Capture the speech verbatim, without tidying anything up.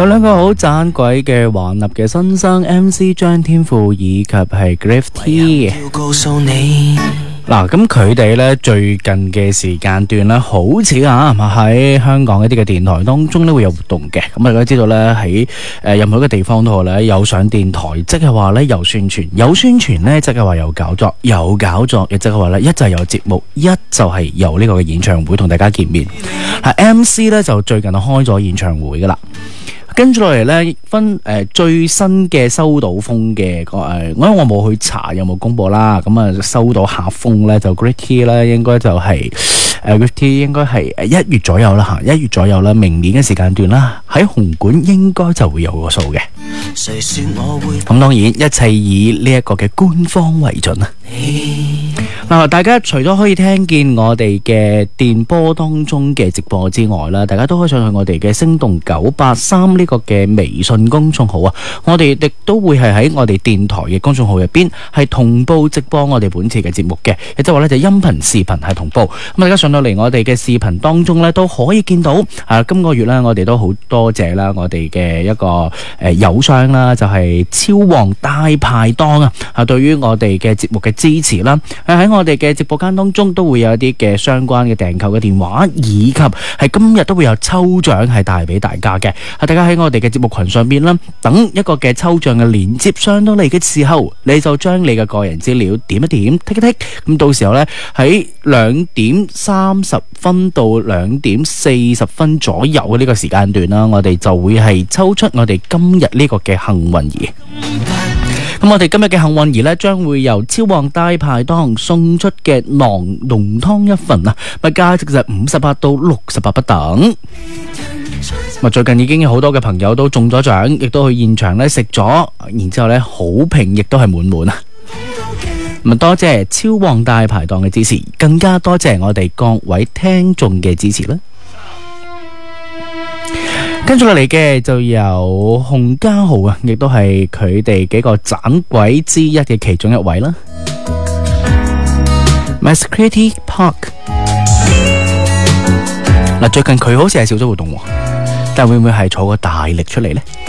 有兩個好盞鬼嘅華納嘅新生 M C 張天賦以及係 Griff T。嗱，咁佢哋咧最近嘅時間段咧，好似啊喺香港一啲嘅電台當中咧會有活動嘅。咁大家知道咧喺誒任何一個地方都好咧，有上電台，即係話咧有宣傳，有宣傳咧即係話有搞作，有搞作亦即係話咧一就係有節目，一就係有呢個嘅演唱會同大家見面。係 M C 咧就最近開咗演唱會噶啦。跟住落嚟咧，分誒、呃、最新嘅收到風嘅個誒，因為我冇去查有冇公佈啦。咁啊，收到客風咧就 Griff T 咧，應該就係誒 Griff T 應該係誒一月左右啦嚇，一月左右啦，明年嘅時間段啦，喺紅館應該就會有個數嘅。咁當然一切以呢一個嘅官方為準啊！嗱，大家除咗可以聽見我哋嘅電波當中嘅直播之外啦，大家都可以上去我哋嘅星動九八三呢個嘅微信公眾號啊，我哋亦都會係喺我哋電台嘅公眾號入邊係同步直播我哋本次嘅節目嘅，亦即係話咧就音頻視頻係同步。咁大家上到嚟我哋嘅視頻當中咧都可以見到啊，今個月咧我哋都好多謝啦，我哋嘅一個誒友商啦，就係超旺大排檔啊，啊對於我哋嘅節目嘅支持啦，喺我哋嘅直播間當中都會有一啲嘅相關嘅訂購嘅電話，以及係今日都會有抽獎係帶俾大家嘅。大家喺我哋嘅節目群上邊啦，等一個嘅抽獎嘅連接上到嚟嘅時候，你就將你嘅個人資料點一點剔一剔，咁到時候呢，喺兩點三十分到兩點四十分左右嘅呢個時間段啦，我哋就會係抽出我哋今日呢個嘅幸運兒。咁我哋今日嘅幸運兒呢，將會由超旺大排檔送出嘅狼濃湯一份啊，物價值就五十八到六十八不等。最近已經有好多嘅朋友都中咗獎，亦都去現場咧食咗，然之後咧好評亦都係滿滿啊！咁多謝超旺大排檔嘅支持，更加多謝我哋各位聽眾嘅支持啦。跟住落嚟嘅就有洪家豪啊，亦都係佢哋幾個盞鬼之一嘅其中一位啦。Masquerade Park 嗱，最近佢好似係少咗活動喎，但會唔會係坐個大力出嚟呢？